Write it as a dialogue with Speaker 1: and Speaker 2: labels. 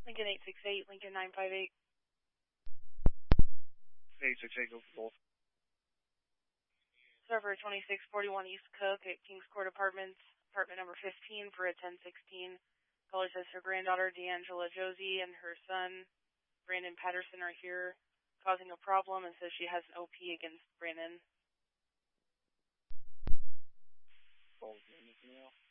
Speaker 1: Lincoln 868, Lincoln 958.
Speaker 2: 868, go for both.
Speaker 1: Server 2641 East Cook at Kings Court Apartments, apartment number 15 for a 1016. Caller says her granddaughter, D'Angela Josie, and her son, Brandon Patterson, are here causing a problem and says she has an OP against Brandon.
Speaker 2: Anything else?